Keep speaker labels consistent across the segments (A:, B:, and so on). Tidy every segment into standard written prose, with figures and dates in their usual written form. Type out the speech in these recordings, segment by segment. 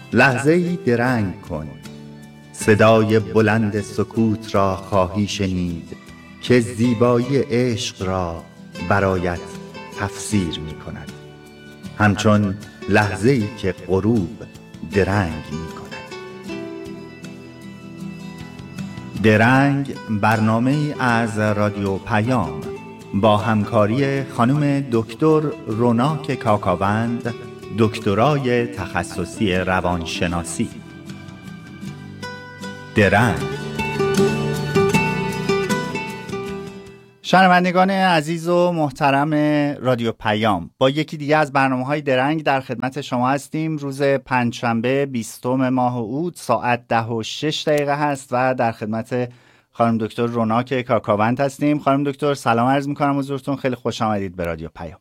A: لحظه‌ای درنگ کن، صدای بلند سکوت را خواهی شنید که زیبایی عشق را برایت تفسیر می کند، همچون لحظه‌ای که غروب درنگ می کند. درنگ برنامه‌ای از رادیو پیام با همکاری خانم دکتر روناک کاکاوند، دکترای تخصصی روانشناسی. درنگ. شنوندگان عزیز و محترم رادیو پیام، با یکی دیگه از برنامه‌های درنگ در خدمت شما هستیم. روز پنجشنبه 20 ماه اوت ساعت 10:06 هست و در خدمت خانم دکتر روناک کاکاوند هستیم. خانم دکتر سلام عرض می‌کنم حضورتون، خیلی خوش آمدید به رادیو پیام.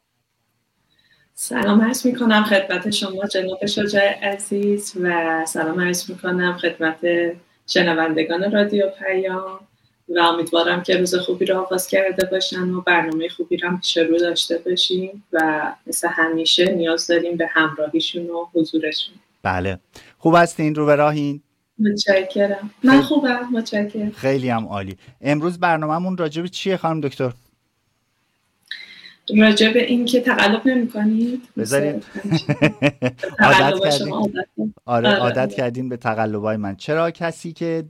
B: سلام عرض می‌کنم خدمت شما جناب شجاع عزیز و سلام عرض می‌کنم خدمت شنوندگان رادیو پیام و امیدوارم که روز خوبی رو آغاز کرده باشن و برنامه خوبی رو هم پیش رو داشته باشیم و مثل همیشه نیاز داریم به همراهیشون و حضورشون.
A: بله، خوب هستین؟ رو به راهین؟
B: متشکرم. من خوبم، متشکرم.
A: خیلی هم عالی. امروز برنامه‌مون راجع به چیه خانم دکتر؟
B: راجع به این که تقلب نمی‌کنید.
A: بذارید عادت کردین به تقلب‌های من. چرا کسی که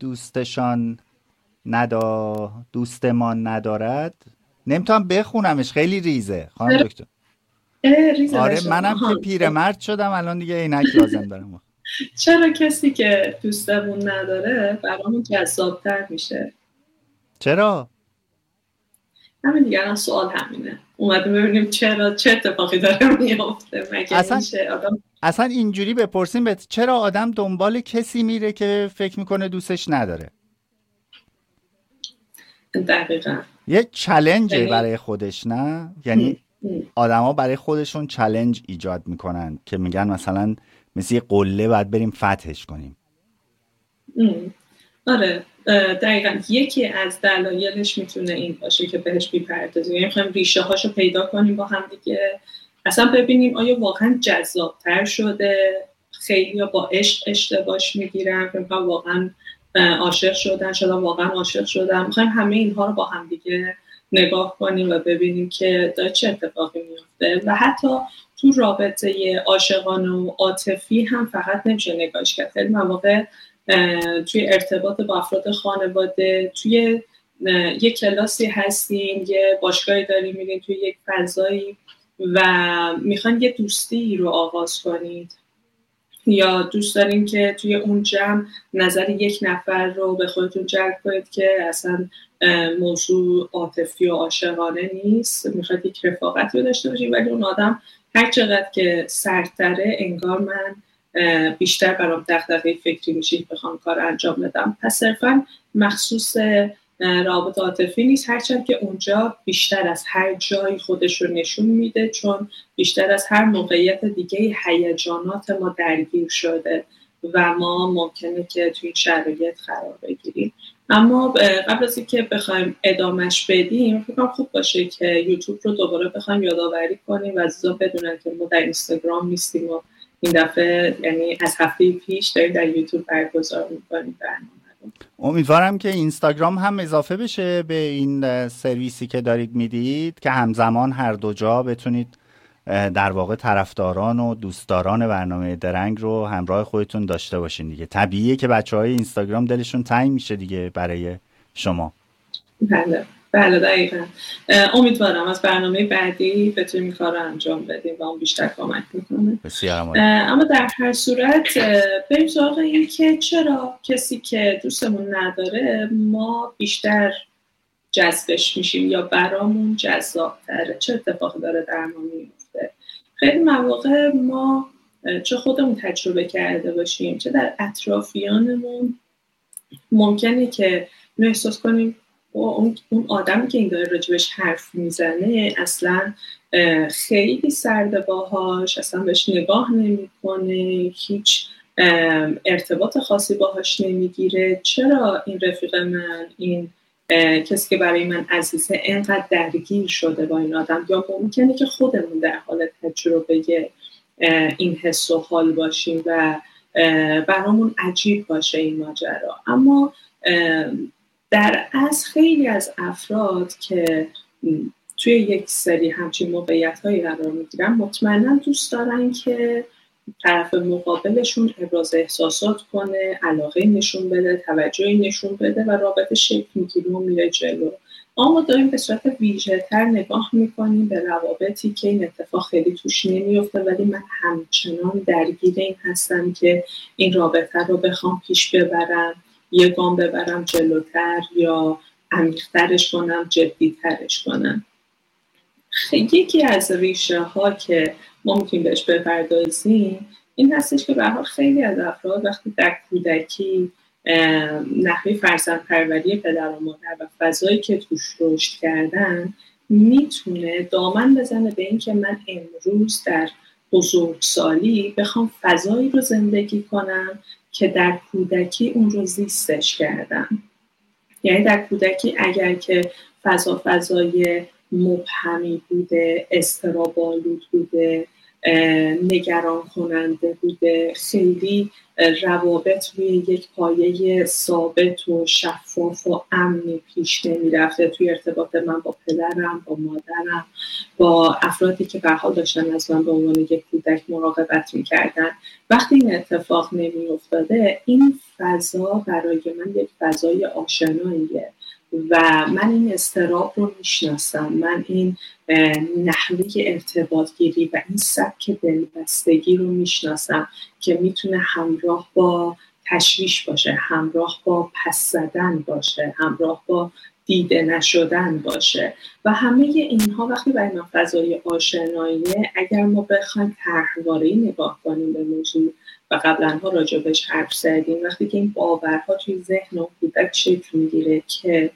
A: دوستمان ندارد، نمیتونم بخونمش، خیلی ریزه خانم دکتر.
B: ریزه.
A: آره منم که پیرمرد شدم الان دیگه عینک لازم دارم.
B: چرا کسی که دوستمون نداره برامون جذاب‌تر میشه؟
A: چرا؟
B: همین دیگه، الان سوال همینه. اومدیم ببینیم چرا، چه اتفاقی داره میفته.
A: اصلا اینجوری بپرسیم چرا آدم دنبال کسی میره که فکر میکنه دوستش نداره؟
B: دقیقاً
A: یه چالنجه برای خودش، نه؟ یعنی آدما برای خودشون چالنج ایجاد میکنن که میگن مثلا مثل یه قله باید بریم فتحش کنیم.
B: آره دقیقاً یکی از دلایلش میتونه این باشه که بهش میپردازیم، یعنی میخوایم ریشه هاشو پیدا کنیم با هم دیگه، اصلا ببینیم آیا واقعا جذابتر شده، خیلی با عشق اشتباهش میگیرن، میخوام واقعا عاشق شدن، شاید واقعا عاشق شدن. میخوایم همه اینها رو با هم دیگه نگاه کنیم و ببینیم که داره چه اتفاقی میفته. و حتی تو رابطه عاشقانه و عاطفی هم فقط نمیشه نگاهش کرد. خیلی مواقع توی ارتباط با افراد خانواده، توی یک کلاسی هستیم، یه باشگاهی داریم، میرین توی یک فضایی و میخواین یه دوستی رو آغاز کنید یا دوست دارین که توی اون جمع نظر یک نفر رو به خودتون جلب کنید که اصلا موضوع عاطفی و عاشقانه نیست، میخواید یک رفاقتی رو داشته باشید، ولی اون آدم هر چقدر که سردتره انگار من بیشتر برام دغدغه فکری میشه بخوام کار انجام بدم. پس صرفا مخصوص رابطه عاطفی نیست، هرچند که اونجا بیشتر از هر جایی خودش رو نشون میده، چون بیشتر از هر موقعیت دیگه هیجانات ما درگیر شده و ما ممکنه که توی این شرایط قرار بگیریم. اما قبل از اینکه بخوایم ادامش بدیم، فکر کنم خوب باشه که یوتیوب رو دوباره بخوایم یادآوری کنیم و عزیزان بدونن که ما در اینستاگرام نیستیم و این دفعه یعنی از هفته پیش داریم در یوتیوب برگزار می‌کنیم برنامه.
A: امیدوارم که اینستاگرام هم اضافه بشه به این سرویسی که دارید میدید که همزمان هر دو جا بتونید در واقع طرفداران و دوستداران برنامه درنگ رو همراه خودتون داشته باشین دیگه. طبیعیه که بچه‌های اینستاگرام دلشون تنگ میشه دیگه برای شما.
B: بله دقیقاً. امیدوارم از برنامه بعدی بتونیم کار رو انجام بدیم و اون بیشتر کمک میکنه. اما در هر صورت بریم سراغ این که چرا کسی که دوستمون نداره ما بیشتر جذبش میشیم یا برامون جذاب‌تره، چه اتفاقی داره در ما میفته. خیلی مواقع ما چه خودمون تجربه کرده باشیم چه در اطرافیانمون ممکنه که احساس کنیم اون آدمی که این داره راجبش حرف میزنه اصلا خیلی سرده باهاش، اصلا بهش نگاه نمیکنه، هیچ ارتباط خاصی باهاش نمیگیره. چرا این رفیق من، این کسی که برای من عزیزه، اینقدر درگیر شده با این آدم؟ یا ممکنه که خودمون در حال تجربه این حس و حال باشیم و برامون عجیب باشه این ماجرا. اما در اصل خیلی از افراد که توی یک سری همچین موقعیت‌هایی قرار می‌گیرن مطمئناً دوست دارن که طرف مقابلشون ابراز احساسات کنه، علاقه نشون بده، توجهی نشون بده و رابطه شکل میگیره و میره جلو. اما داریم به صورت ویژه‌تر نگاه میکنیم به روابطی که این اتفاق خیلی توش نمیفته، ولی من همچنان درگیر این هستم که این رابطه رو بخوام پیش ببرم، یه گام ببرم جلوتر یا عمیق‌ترش کنم، جدی‌ترش کنم. یکی از ریشه ها که ما میتونیم بهش بپردازیم این هستش که به هر حال خیلی از افراد وقتی در کودکی نحوه فرزندپروری پدر و مادر و فضایی که توش رشد کردن میتونه دامن بزنه به این که من امروز در بزرگسالی بخوام فضایی رو زندگی کنم که در کودکی اون رو زیستش کردم. یعنی در کودکی اگر که فضای مبهمی بوده، اضطراب‌آلود بوده، نگران کننده بوده، خیلی روابط روی یک پایه ثابت و شفاف و امنی پیش نمی رفته توی ارتباط من با پدرم، با مادرم، با افرادی که به هر حال داشتن از من به عنوان یک کودک مراقبت می‌کردن. وقتی این اتفاق نمی افتاده، این فضا برای من یک فضای آشناییه و من این اضطراب رو میشناسم، من این نحوه ارتباط گیری و این سبک دلبستگی رو میشناسم که میتونه همراه با تشویش باشه، همراه با پس زدن باشه، همراه با دیده نشدن باشه و همه اینها وقتی برای من فضای آشناییه. اگر ما بخوایم طرحواره‌ای نگاه کنیم به موضوع و قبلا ها راجبش حرف زدیم، وقتی که این باورها توی ذهن و کودک شکل میگیره که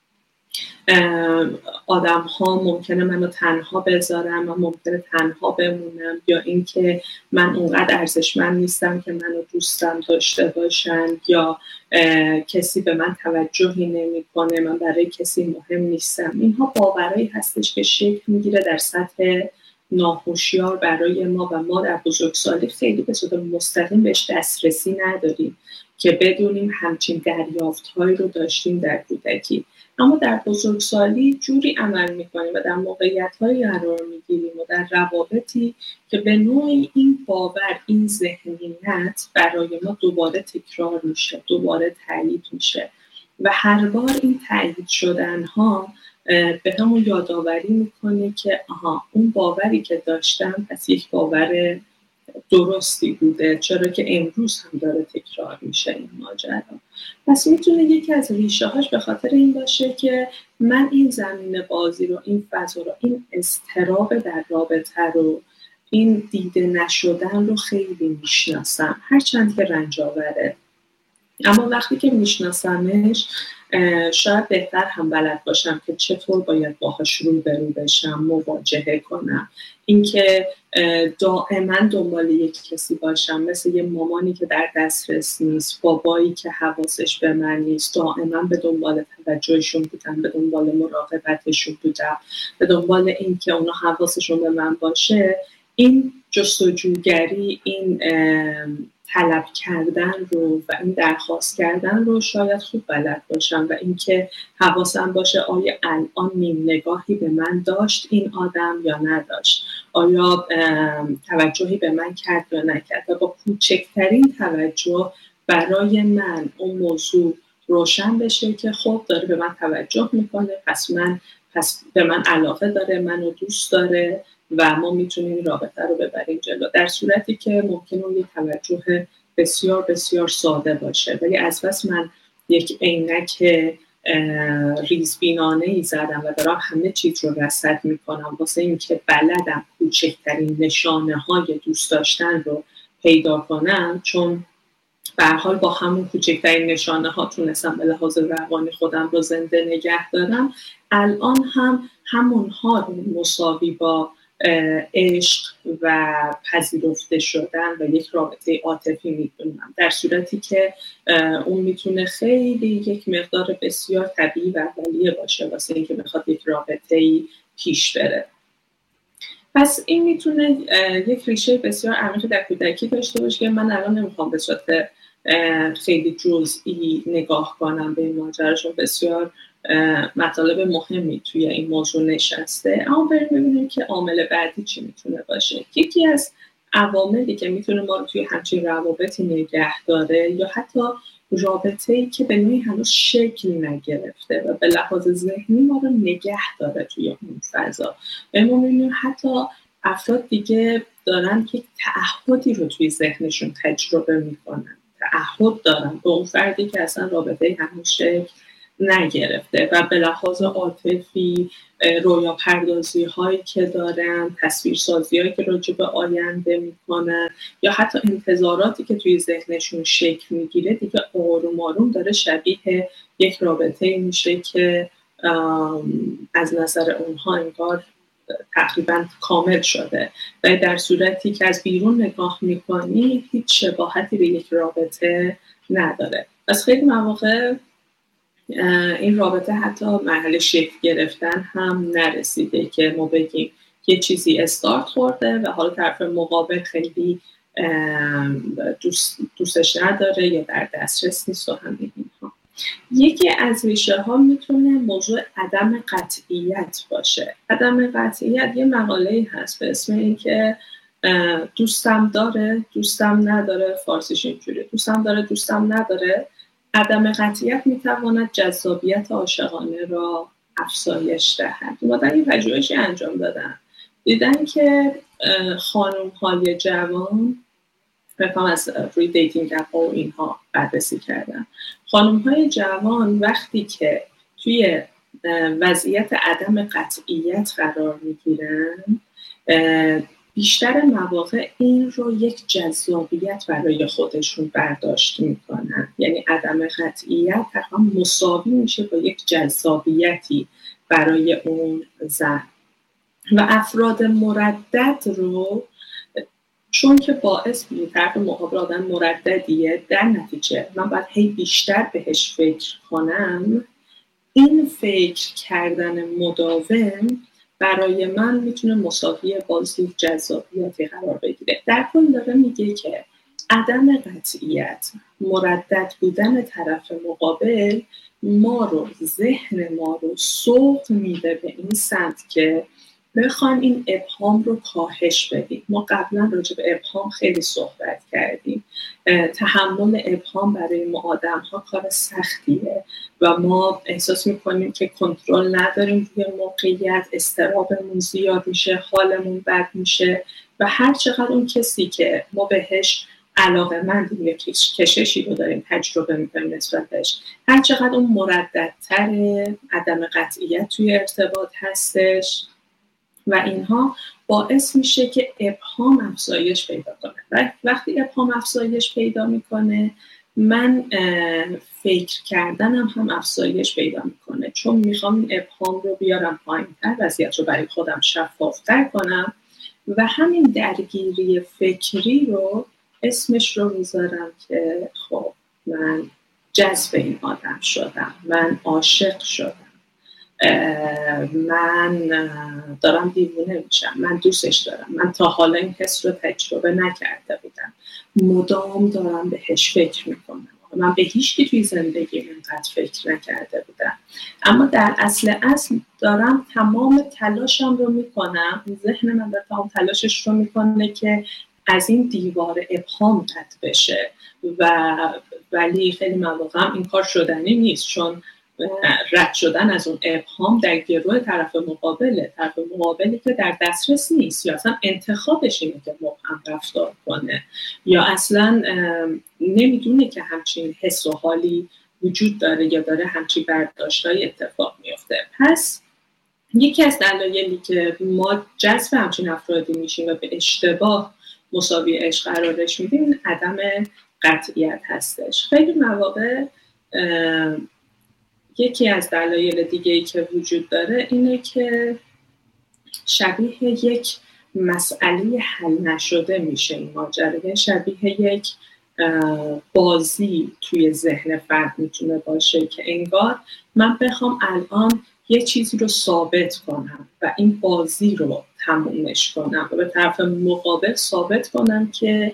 B: آدم ها ممکنه منو تنها بذارم، من ممکنه تنها بمونم، یا اینکه من اونقدر ارزشمند نیستم که منو دوستم داشته باشن، یا کسی به من توجهی نمیکنه، من برای کسی مهم نیستم. اینها باورایی هستش که شکل میگیره در سطح ناهوشیار برای ما و ما در بزرگسالی خیلی به صورت مستقیم بهش دسترسی نداریم که بدونیم همچین دریافت‌هایی رو داشتیم در کودکی. اما در بزرگسالی جوری عمل میکنیم و در موقعیت‌هایی قرار میگیریم و در روابطی که به نوعی این باور، این ذهنیت برای ما دوباره تکرار میشه، دوباره تایید میشه و هر بار این تایید شدنها به همون یادآوری میکنه که آها اون باوری که داشتم پس یک باور درستی بوده، چرا که امروز هم داره تکرار میشه این ماجرا. پس میتونه یکی از ریشه هاش به خاطر این باشه که من این زمین بازی رو، این فضا رو، این اضطراب در رابطه رو، این دیده نشدن رو خیلی میشناسم، هرچند که رنج آوره. اما وقتی که میشناسمش شاید بهتر هم بلد باشم که چطور باید باهاش روبرو بشم، مواجهه کنم. اینکه دائما دنبال یک کسی باشم، مثل یه مامانی که در دسترس نیست، بابایی که حواسش به من نیست، دائما به دنبال توجهشون بودم، به دنبال مراقبتشون بودم، به دنبال این که اونا حواسشون به من باشه. این جستجوگری، این طلب کردن رو و این درخواست کردن رو شاید خوب بلد باشم و اینکه حواسم باشه آیا الان نیم نگاهی به من داشت این آدم یا نداشت، آیا توجهی به من کرد یا نکرد و با کوچکترین توجه برای من اون موضوع روشن بشه که خب داره به من توجه میکنه، پس به من علاقه داره، منو دوست داره و ما میتونیم این رابطه رو ببریم جلو. در صورتی که ممکنه اون یک توجه بسیار بسیار ساده باشه، ولی از بس من یک عینک ریزبینانه‌ای زدم و دارم همه چیز رو رصد میکنم واسه این که بلدم کوچکترین نشانه‌های دوست داشتن رو پیدا کنم، چون به هر حال با همون کوچکترین نشانه‌ها تونستم به لحاظ روانی خودم رو زنده نگه دارم. الان هم همونها رو مساوی با عشق و پذیرفته شدن و یک رابطه عاطفی میدونم، در صورتی که اون میتونه خیلی یک مقدار بسیار طبیعی و اولیه باشه واسه اینکه بخواد یک رابطه‌ای پیش بره. پس این میتونه یک ریشه بسیار عمیق در کودکی داشته باشه که من الان نمیخوام به صورت خیلی جزئی نگاه کنم به این ماجرا، چون بسیار مطالب مهمی توی این موضوع نشسته. اما بریم ببینیم که عامل بعدی چی میتونه باشه. یکی از عواملی که میتونه ما رو توی همچین روابطی نگه داره یا حتی رابطه‌ای که به نوعی هنوز شکل نگرفته و به لحاظ ذهنی ما رو نگه داره توی اون فضا. و ما می‌بینیم حتی افراد دیگه دارن یک تعهدی رو توی ذهنشون تجربه میکنن، تعهد دارن به اون فردی که اصلا رابطه هنوز شکل نگرفته و به لحاظ عاطفی رویا پردازی هایی که دارن، تصویرسازی هایی که راجع به آینده میکنن یا حتی انتظاراتی که توی ذهنشون شکل میگیره دیگه آروم آروم داره شبیه یک رابطه میشه که از نظر اونها انگار تقریبا کامل شده و در صورتی که از بیرون نگاه میکنی هیچ شباهتی به یک رابطه نداره. پس خیلی مواقع این رابطه حتی مرحله شکل گرفتن هم نرسیده که ما بگیم یه چیزی استارت خورده و حالا طرف مقابل خیلی دوستش نداره یا در دسترس نیست و همه اینها. یکی از ریشه ها میتونه موضوع عدم قطعیت باشه. عدم قطعیت یه مقاله‌ای هست به اسم این که دوستم داره دوستم نداره، فارسیش اینجوریه دوستم داره دوستم نداره. عدم قطعیت میتواند جذابیت عاشقانه را افزایش دهد. اومدن این پژوهشی انجام دادن، دیدن که خانم‌های جوان بخوام از روی دیتینگ اپ و اینها بررسی کردن، خانم‌های جوان وقتی که توی وضعیت عدم قطعیت قرار میگیرن بیشتر مواقع این رو یک جذابیت برای خودشون برداشت میکنن. یعنی عدم قطعیت تقریبا مساوی میشه با یک جذابیتی برای اون زن و افراد مردد رو چون که باعث میشه طرف مقابل آدم مرددیه، در نتیجه من باید هی بیشتر بهش فکر کنم. این فکر کردن مداوم برای من میتونه مساوی بازی جذابیتی قرار بگیره. در کل داره میگه که عدم قطعیت، مردد بودن طرف مقابل ما رو، ذهن ما رو سوق میده به این سمت که بخوایم این ابهام رو کاهش بدیم. ما قبلا راجع به ابهام خیلی صحبت کردیم. تحمل ابهام برای ما آدم ها کار سختیه و ما احساس میکنیم که کنترل نداریم روی موقعیت، اضطرابمون زیاد میشه، حالمون بد میشه و هر چقدر اون کسی که ما بهش علاقه‌مندیم یا کششی رو داریم تجربه میکنیم نسبتش، هر چقدر اون مرددتره، عدم قطعیت توی ارتباط هستش و اینها باعث میشه که ابهام افزایش پیدا کنه. و وقتی ابهام افزایش پیدا میکنه من فکر کردنم هم افزایش پیدا میکنه، چون میخوام این ابهام رو بیارم پایین‌تر، وضعیت رو برای خودم شفافتر کنم و همین درگیری فکری رو اسمش رو میذارم که خب من جذب این آدم شدم، من عاشق شدم، من دارم دیوونه میشم، من دوستش دارم، من تا حالا این حس رو تجربه نکرده بودم، مدام دارم بهش فکر میکنم، من به هیچ کی توی زندگی اینقدر فکر نکرده بودم. اما در اصل دارم تمام تلاشم رو میکنم، ذهن من داره تمام تلاشش رو میکنه که از این دیوار ابهام رد بشه ولی خیلی مواقع این کار شدنی نیست، چون رد شدن از اون ابهام در گروه طرف مقابلی که در دسترس نیست یا اصلا انتخابش اینه که مبهم رفتار کنه یا اصلا نمیدونه که همچین حس و حالی وجود داره یا داره همچین برداشتای اتفاق میفته. پس یکی از دلایلی که ما جذب همچین افرادی میشیم و به اشتباه مساوی عشق قرارش میدیم عدم قطعیت هستش. خیلی مواقع یکی از دلایل دیگه‌ای که وجود داره اینه که شبیه یک مسئله حل نشده میشه این ماجرا، شبیه یک بازی توی ذهن فرد میتونه باشه که انگار من بخوام الان یه چیزی رو ثابت کنم و این بازی رو تمومش کنم و به طرف مقابل ثابت کنم که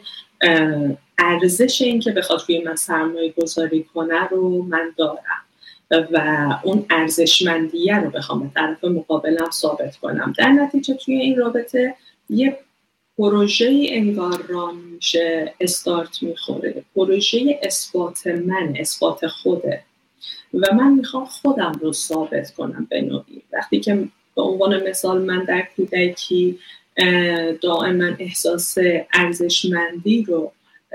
B: ارزش این که بخواد روی من سرمایه گذاری کنه رو من دارم و اون ارزشمندیه رو بخوام به طرف مقابلم ثابت کنم. در نتیجه توی این رابطه یه پروژه انگار ران میشه، استارت میخوره، پروژه اثبات خوده و من میخوام خودم رو ثابت کنم به نوعی. وقتی که به عنوان مثال من در کودکی دائما احساس ارزشمندی رو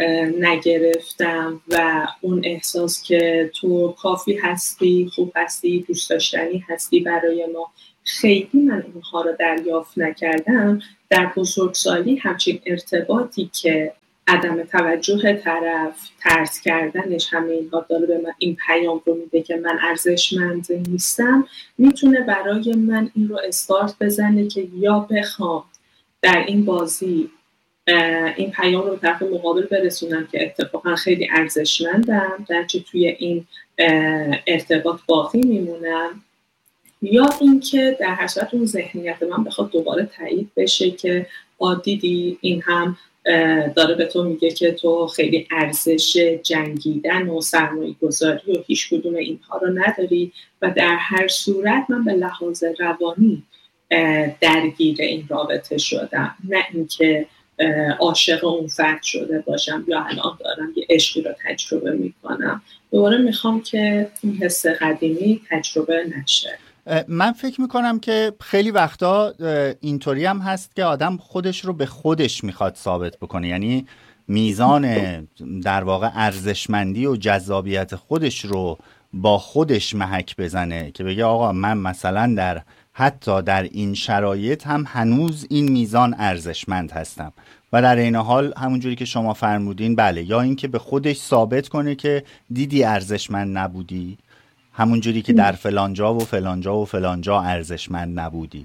B: نگرفتم و اون احساس که تو کافی هستی، خوب هستی، دوست داشتنی هستی برای ما، خیلی من اونها رو دریافت نکردم، در بزرگسالی همچین ارتباطی که عدم توجه طرف، ترس کردنش، همه اینها داره به من این پیام رو میده که من ارزشمند نیستم، میتونه برای من این رو استارت بزنه که یا بخوام در این بازی این پیام رو به طرف مقابل برسونم که اتفاقا خیلی ارزشمندم، درچه توی این ارتباط باقی میمونم، یا اینکه در هر صورت اون ذهنیت من بخواد دوباره تایید بشه که دیدی این هم داره به تو میگه که تو خیلی ارزش جنگیدن و سرمایه گذاری و هیچ کدوم اینها رو نداری و در هر صورت من به لحاظ روانی درگیر این رابطه شدم، نه اینکه عاشق اون فرد شده باشم یا الان دارم یه عشقی رو تجربه میکنم. دوباره میخوام که این حس قدیمی تجربه نشه.
A: من فکر میکنم که خیلی وقتا اینطوری هم هست که آدم خودش رو به خودش میخواد ثابت بکنه، یعنی میزان در واقع ارزشمندی و جذابیت خودش رو با خودش محک بزنه که بگه آقا من مثلا حتی در این شرایط هم هنوز این میزان ارزشمند هستم و در این حال همونجوری که شما فرمودین بله، یا اینکه به خودش ثابت کنه که دیدی ارزشمند نبودی، همونجوری که در فلانجا و فلانجا و فلانجا ارزشمند نبودی.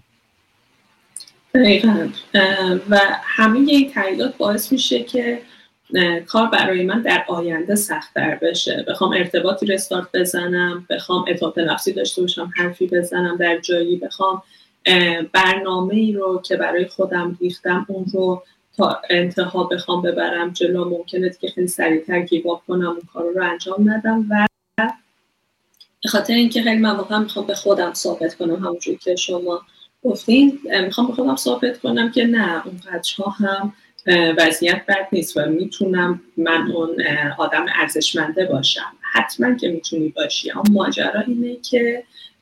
B: دقیقاً. و همه این تاییدات باعث میشه که کار برای من در آینده سخت‌تر بشه، بخوام ارتباطی رستارت بزنم، بخوام اعتماد نفسی داشته باشم، حرفی بزنم در جایی، بخوام برنامه‌ای رو که برای خودم ریختم اون رو تا انتها بخوام ببرم جلو، ممکنه که خیلی سریع‌تر گیواب کنم، اون کار رو انجام ندم و به خاطر اینکه خیلی من واقعا میخوام به خودم ثابت کنم، همونجوری که شما گفتین، میخوام به خودم ثابت کنم که نه اونقدرها هم وضعیت بد نیست و میتونم من اون آدم ارزشمنده باشم. حتما که میتونی باشی، اما ماجرا اینه که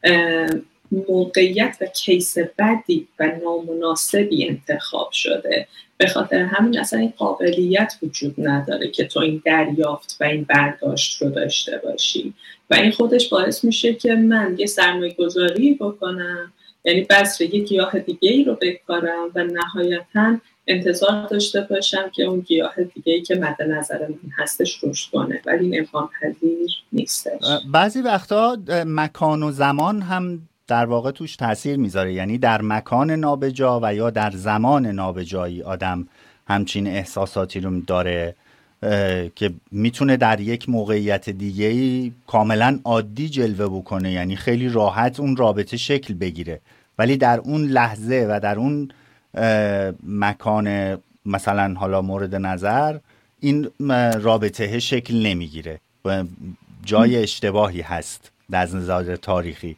B: موقعیت و کیس بدی و نامناسبی انتخاب شده، به خاطر همین اصلا این قابلیت وجود نداره که تو این دریافت و این برداشت رو داشته باشی و این خودش باعث میشه که من یه سرمایه گذاری بکنم، یعنی بذر یه گیاه دیگه ای رو بکارم و نهایتاً انتظار داشته باشم که اون گیاه دیگه ای که مد نظر من هستش رشد کنه، ولی این امکان پذیر نیستش.
A: بعضی وقتا مکان و زمان هم در واقع توش تاثیر میذاره، یعنی در مکان نابجا و یا در زمان نابجایی آدم همچین احساساتی رو داره که میتونه در یک موقعیت دیگه‌ای کاملا عادی جلوه بکنه، یعنی خیلی راحت اون رابطه شکل بگیره، ولی در اون لحظه و در اون مکان مثلا حالا مورد نظر این رابطه شکل نمیگیره، جای اشتباهی هست از نظر تاریخی.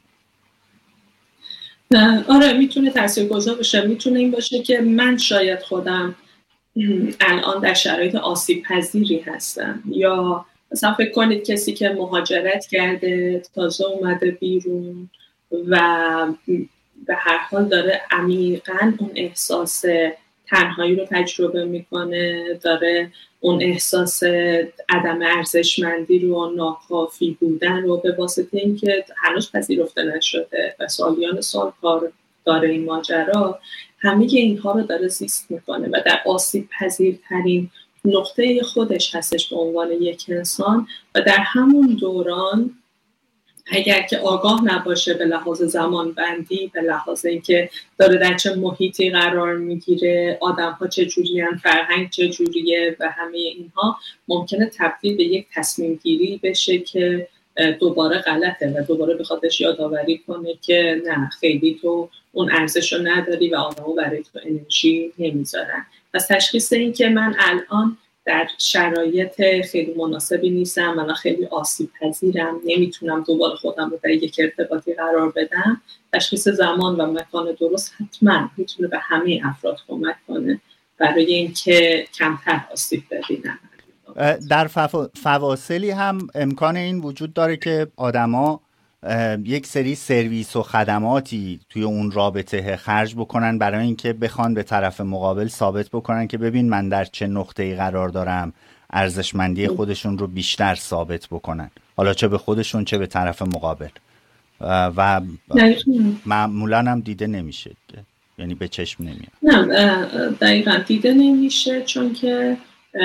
B: آره میتونه تاثیرگذار باشه، میتونه این باشه که من شاید خودم الان در شرایط آسیب پذیری هستم، یا مثلا فکر کنید کسی که مهاجرت کرده تازه اومده بیرون و به هر حال داره عمیقاً اون احساس تنهایی رو تجربه میکنه، داره اون احساس عدم ارزشمندی رو، ناکافی بودن رو به واسطه اینکه هنوز پذیرفته نشده و سالیان سال کار داره این ماجرا، همه اینها رو داره زیست میکنه و در آسیب پذیرترین نقطه خودش هستش به عنوان یک انسان و در همون دوران اگر که آگاه نباشه به لحاظ زمان بندی، به لحاظ اینکه داره در چه محیطی قرار میگیره، آدم ها چجوریان، فرهنگ چجوریه و همه اینها، ممکنه تبدیل به یک تصمیم گیری بشه که دوباره غلطه و دوباره بخوادش یادآوری کنه که نه خیلی تو اون ارزش رو نداری و آدمو برای تو انرژی نمیذارن. پس تشخیص این که من الان در شرایط خیلی مناسبی نیستم، من خیلی آسیب پذیرم، نمیتونم دوباره خودم رو در یک ارتباطی قرار بدم، تشخیص زمان و مکان درست حتما میتونه به همه افراد کمک کنه برای اینکه کمتر آسیب ببینن.
A: در فواصلی هم امکان این وجود داره که آدما یک سری سرویس و خدماتی توی اون رابطه خرج بکنن برای اینکه بخوان به طرف مقابل ثابت بکنن که ببین من در چه نقطه‌ای قرار دارم، ارزشمندی خودشون رو بیشتر ثابت بکنن، حالا چه به خودشون چه به طرف مقابل. و معمولا هم دیده نمیشه، یعنی به چشم نمیاد.
B: نه دقیقا دیده نمیشه، چون که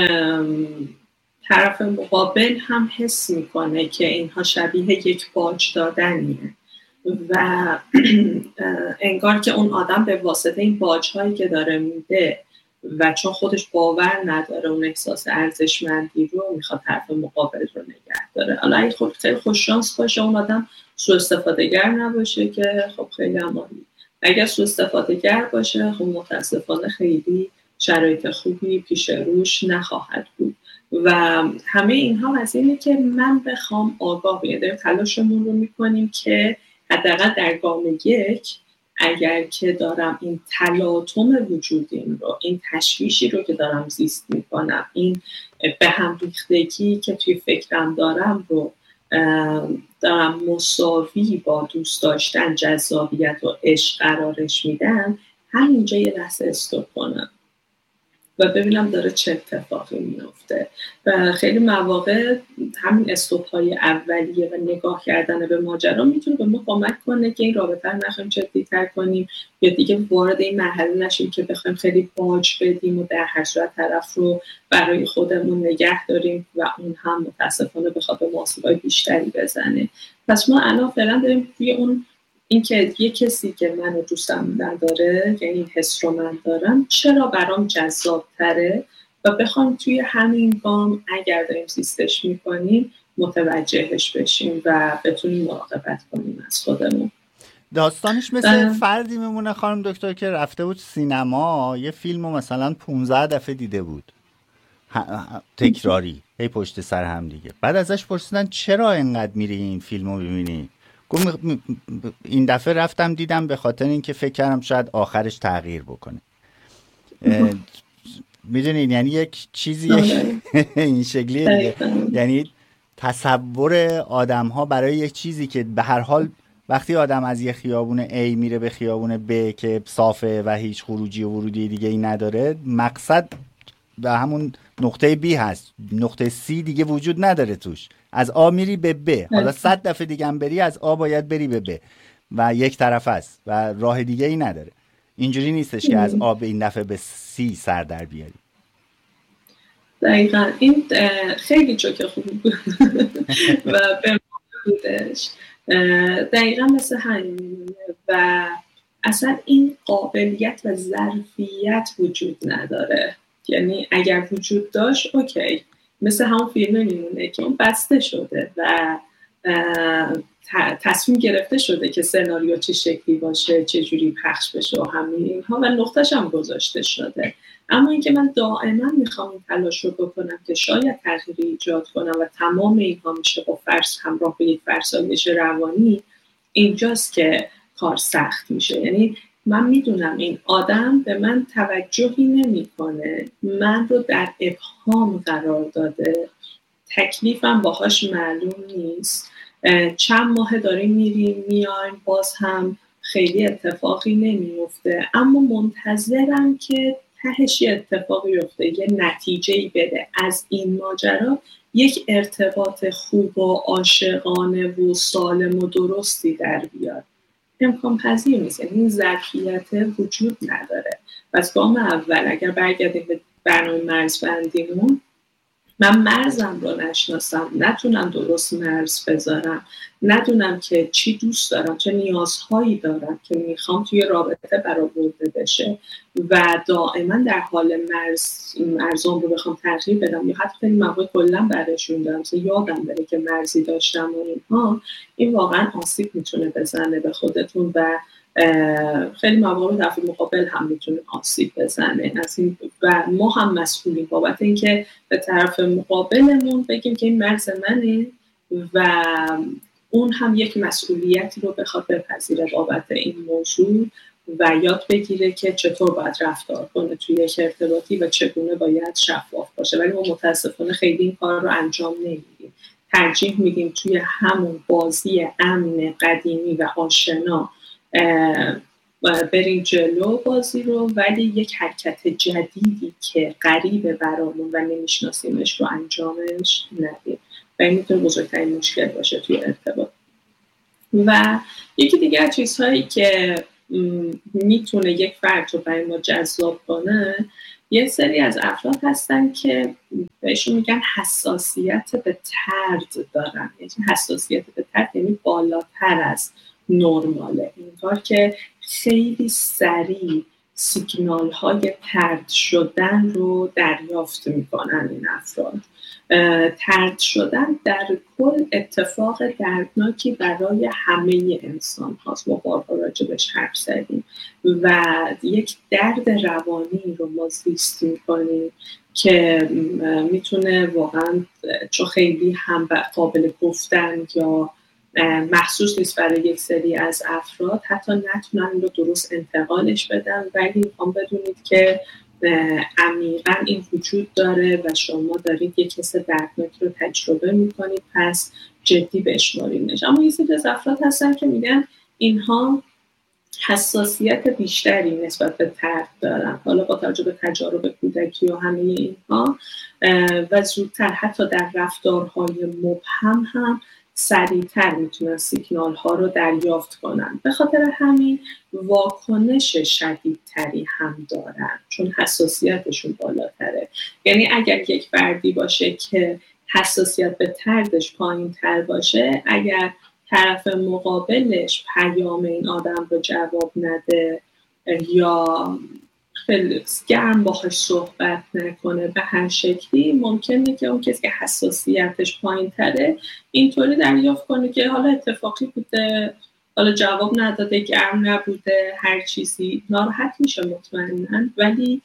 B: طرف مقابل هم حس میکنه که اینها شبیه یک باج دادنیه و انگار که اون آدم به واسطه این باج‌هایی که داره میده و چون خودش باور نداره اون احساس ارزشمندی رو میخواد طرف مقابل رو نگه داره. حالا اگه خیلی خوش شانس باشه اون آدم سوء استفاده‌گر نباشه که خب خیلی عالی. اگر سوء استفاده‌گر باشه خب متاسفانه خیلی شرایط خوبی پیش روش نخواهد بود و همه اینها از اینه که من بخوام آگاه بیادم تلاشمون رو میکنیم که حداقل در گام یک اگر که دارم این تلاطم وجودیم رو، این تشویشی رو که دارم زیست میکنم، این به هم ریختگی که توی فکرم دارم رو دارم مساوی با دوست داشتن، جذابیت و عشق قرارش میدم، همینجا یه لحظه استوب کنم و ببینم داره چه اتفاقی میفته. و خیلی مواقع همین استوب‌های اولیه و نگاه کردن به ماجرا میتونه به ما کمک کنه که این رابطه رو نخواهیم جدی‌تر کنیم یا دیگه وارد این مرحله نشیم که بخوایم خیلی باج بدیم و در هر صورت طرف رو برای خودمون نگه داریم و اون هم متاسفانه بخواد به آسیب‌های بیشتری بزنه. پس ما الان فعلا داریم توی اون این که یه کسی که منو دوستم نداره، یعنی این حس رو من دارم، چرا برام جذاب تره و بخوام توی همین گام اگر داریم زیستش میکنیم متوجهش بشیم و بتونیم مراقبت کنیم از خودمون.
A: داستانش مثل فردی میمونه خانم دکتر که رفته بود سینما، یه فیلم رو مثلا 15 دفعه دیده بود تکراری، هی پشت سر هم دیگه. بعد ازش پرسیدن چرا اینقدر میری این فیلم رو ببینی؟ گفت این دفعه رفتم دیدم به خاطر اینکه فکر کردم شاید آخرش تغییر بکنه. میدونین یعنی یک چیزی این شکلیه دیگه. یعنی تصور آدم ها برای یک چیزی که به هر حال وقتی آدم از یه خیابون A میره به خیابون B که صافه و هیچ خروجی و ورودی دیگه ای نداره، مقصد به همون نقطه B هست، نقطه C دیگه وجود نداره توش. از A میری به B، حالا 100 دفعه دیگه هم بری از A باید بری به B و یک طرف است و راه دیگه ای نداره. اینجوری نیستش که از A به این دفعه به C سر در بیاری.
B: دقیقا این خیلی جوک خوبی بود و به بودش دقیقا مثل همین و اصلا این قابلیت و ظرفیت وجود نداره. یعنی اگر وجود داشت اوکی، مثل همون فیلم میمونه که اون بسته شده و تصمیم گرفته شده که سناریو چه شکلی باشه، چه جوری پخش بشه و همه اینها و نقطه‌اش هم گذاشته شده. اما اینکه من دائما میخوام این تلاش رو بکنم که شاید تغییری ایجاد کنم و تمام اینها میشه با همراه به یک فرسایش روانی، اینجاست که کار سخت میشه. یعنی من میدونم این آدم به من توجهی نمیکنه، من رو در ابهام قرار داده، تکلیفم باهاش معلوم نیست، چند ماه داریم میریم میایم باز هم خیلی اتفاقی نمیفته، اما منتظرم که تهش یه اتفاقی بیفته، یه نتیجه‌ای بده از این ماجرا، یک ارتباط خوب و عاشقانه و سالم و درستی در بیاد. امکان پذیر نیست، یعنی این ظرفیت وجود نداره. پس گام اول اگر برگردیم به برنامه مرزبندیمون، من مرزم رو نشناسم، نتونم درست مرز بذارم، ندونم که چی دوست دارم، چه نیازهایی دارم که میخوام توی رابطه برآورده بشه و دائما در حال مرزم رو بخوام تغییر بدم یا حتی خیلی مواقع کلا برشون دارم مثلا یادم بره که مرزی داشتم و اینها، این واقعا آسیب میتونه بزنه به خودتون و خیلی مواقع طرف مقابل هم میتونه آسیب بزنه از این و ما هم مسئولیم بابت اینکه به طرف مقابلمون بگیم که این مرز منه و اون هم یک مسئولیتی رو بخواد بپذیره بابت این موضوع و یاد بگیره که چطور باید رفتار کنه توی یک ارتباطی و چگونه باید شفاف باشه. ولی ما متاسفانه خیلی این کار رو انجام نمیدیم، ترجیح میدیم توی همون بازی امن قدیمی و آشنا بریم جلو بازی رو، ولی یک حرکت جدیدی که غریبه برامون و نمیشناسیمش رو انجامش ندیم و این میتونه بزرگترین مشکل باشه توی ارتباط. و یکی دیگه از چیزهایی که میتونه یک فرد رو برای ما جذاب کنه، یه سری از افراد هستن که بهشون میگن حساسیت به طرد دارن. یعنی حساسیت به طرد یعنی بالاتر از نرماله، این کار که خیلی سریع سیگنال های طرد شدن رو دریافت میکنن این افراد. طرد شدن در کل اتفاق دردناکی برای همه انسان هاست، ما بارها راجبش حرف زدیم و یک درد روانی رو ما زیست میکنیم که میتونه واقعا چون خیلی هم قابل گفتن یا محسوس نیست برای یک سری از افراد، حتی نتونن رو درست انتقالش بدن، ولی میخوام بدونید که عمیقا این وجود داره و شما دارید یک حس دردناک رو تجربه میکنید، پس جدی بشمارینش. اما یه سری از افراد هستن که میگن اینها حساسیت بیشتری نسبت به طرد دارن، حالا با توجه به تجارب کودکی و همه اینها، و زودتر حتی در رفتارهای مبهم هم سریعتر میتونن سیگنال ها رو دریافت کنن. به خاطر همین واکنش شدیدتری هم دارن چون حساسیتشون بالاتره. یعنی اگر یک فردی باشه که حساسیت به طردش پایین تر باشه، اگر طرف مقابلش پیام این آدم رو جواب نده یا خیلی گرم باهاش صحبت نکنه به هر شکلی، ممکنه که اون کسی که حساسیتش پایین تره اینطوری دریافت کنه که حالا اتفاقی بوده، حالا جواب نداده، گرم نبوده، هر چیزی، ناراحت میشه مطمئناً ولی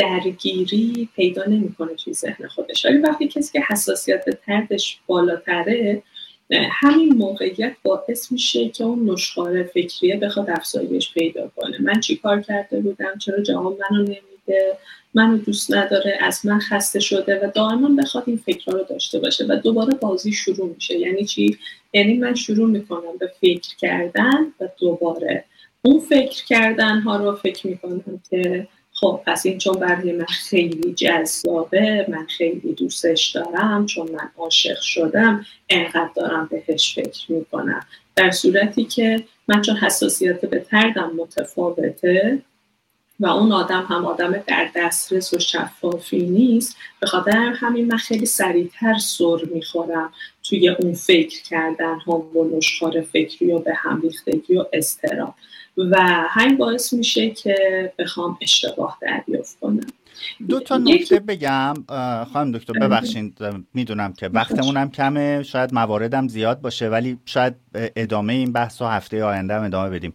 B: درگیری پیدا نمیکنه توی ذهن خودش. ولی وقتی کسی که حساسیت به طردش بالاتره، همین موقعیت باعث میشه که اون نشخوار فکریه بخواد افزایش پیدا کنه. من چی کار کرده بودم؟ چرا جواب منو نمیده؟ منو دوست نداره؟ از من خسته شده؟ و دائما بخواد این فکرها رو داشته باشه و دوباره بازی شروع میشه. یعنی چی؟ یعنی من شروع میکنم به فکر کردن و دوباره اون فکر کردن ها رو فکر میکنم که خب پس این چون برای من خیلی جذابه، من خیلی دوستش دارم، چون من عاشق شدم انقدر دارم بهش فکر میکنم، در صورتی که من چون حساسیت به طردم متفاوته و اون آدم هم آدم در دسترس و شفافی نیست، به خاطر همین من خیلی سریعتر سر میخورم توی اون فکر کردن ها و نشخوار فکری و به هم ریختگی و اضطراب و همین باعث میشه که بخوام اشتباه دریافت کنم.
A: دو تا نکته بگم خانم دکتر، ببخشید میدونم که وقتمونم کمه، شاید مواردم زیاد باشه ولی شاید ادامه این بحث رو هفته آینده هم ادامه بدیم.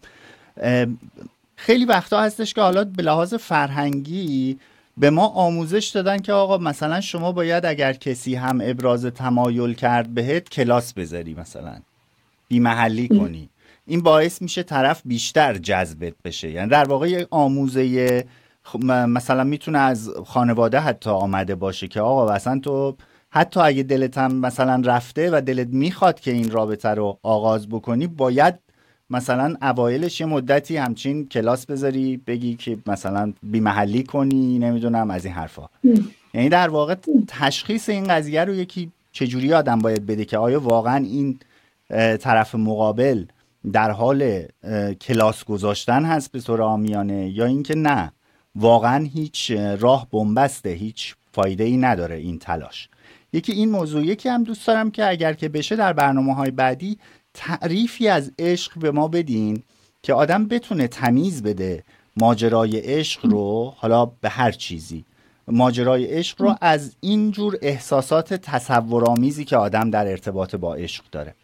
A: خیلی وقتا هستش که حالا به لحاظ فرهنگی به ما آموزش دادن که آقا مثلا شما باید اگر کسی هم ابراز تمایل کرد بهت کلاس بذاری، مثلا بی محلی کنی، این باعث میشه طرف بیشتر جذبت بشه. یعنی در واقع آموزه مثلا میتونه از خانواده حتی آمده باشه که آقا مثلا تو حتی اگه دلت هم مثلا رفته و دلت میخواد که این رابطه رو آغاز بکنی، باید مثلا اوایلش یه مدتی همچین کلاس بذاری، بگی که مثلا بی محلی کنی، نمیدونم از این حرفا. یعنی در واقع تشخیص این قضیه رو یکی چجوری آدم باید بده که آیا واقعا این طرف مقابل در حال کلاس گذاشتن هست به طور عامیانه یا اینکه نه واقعا هیچ راه بنبسته، هیچ فایده ای نداره این تلاش. یکی این موضوع، یکی هم دوست دارم که اگر که بشه در برنامه‌های بعدی تعریفی از عشق به ما بدین که آدم بتونه تمیز بده ماجرای عشق رو، حالا به هر چیزی، ماجرای عشق رو از اینجور احساسات تصورآمیزی که آدم در ارتباط با عشق داره.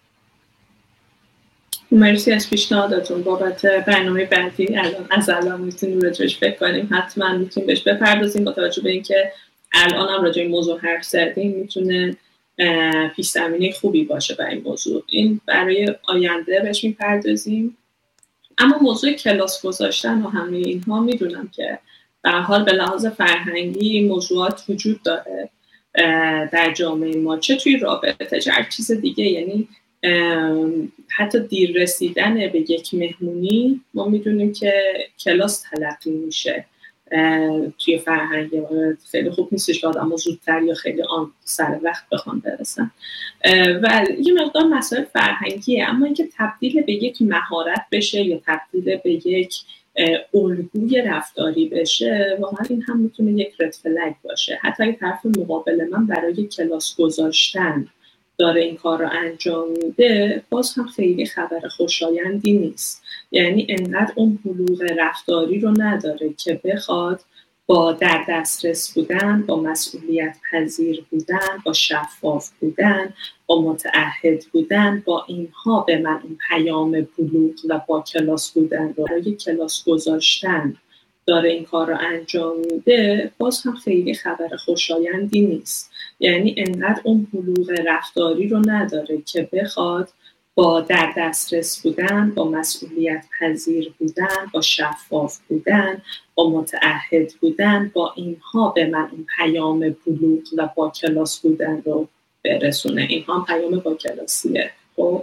B: مرسی از پیشنهاداتون بابت برنامه بعدی. الان میتونیم راجعش فکر کنیم، حتما میتونیم بهش بپردازیم با توجه به اینکه الان هم راجع به این موضوع حرف زدیم، میتونه پیش زمینه خوبی باشه برای این موضوع. این برای آینده بهش میپردازیم. اما موضوع کلاس گذاشتن و همه اینها میدونم که به هر حال به لحاظ فرهنگی موضوعات وجود داره در جامعه ما، چه توی رابطه چه هر چیز دیگه. یعنی حتی دیر رسیدن به یک مهمونی ما میدونیم که کلاس تلقی میشه توی فرهنگ. خیلی خوب نیستش که آدم زودتر یا خیلی سر وقت بخوان برسن و یه مقدار مسائل فرهنگیه. اما اینکه تبدیل به یک مهارت بشه یا تبدیل به یک الگوی رفتاری بشه، واقعا این هم میتونه یک رد فلگ باشه. حتی اگه طرف مقابل من برای کلاس گذاشتن داره این کار رو انجام میده، باز هم خیلی خبر خوشایندی نیست. یعنی انقدر اون بلوغ رفتاری رو نداره که بخواد با در دسترس بودن، با مسئولیت پذیر بودن، با شفاف بودن، با متعهد بودن، با اینها به من اون پیام بلوغ و با کلاس بودن رو، برای کلاس گذاشتن داره این کار رو انجام میده، باز هم خیلی خبر خوشایندی نیست. یعنی انقدر اون بلوغ رفتاری رو نداره که بخواد با در دسترس بودن، با مسئولیت پذیر بودن، با شفاف بودن، با متعهد بودن، با اینها به من اون پیام بلوغ و با کلاس بودن رو برسونه. اینها هم پیام با کلاسیه. خب